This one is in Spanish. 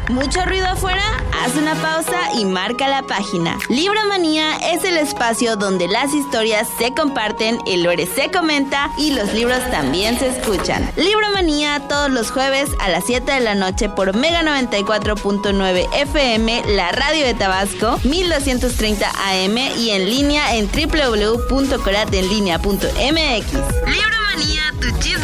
¿Mucho ruido afuera? Haz una pausa y marca la página. Libromanía es el espacio donde las historias se comparten, el lore se comenta y los libros también se escuchan. Libromanía todos los jueves a las 7 de la noche por Mega 94.9 FM, la radio de Tabasco, 1230 AM y en línea en www.coratenlinea.mx. Libromanía, tu chisme